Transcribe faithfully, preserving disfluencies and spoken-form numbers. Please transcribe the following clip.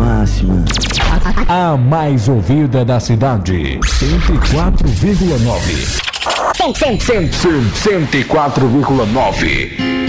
máxima. A mais ouvida da cidade. cento e quatro vírgula nove. cento e quatro vírgula nove.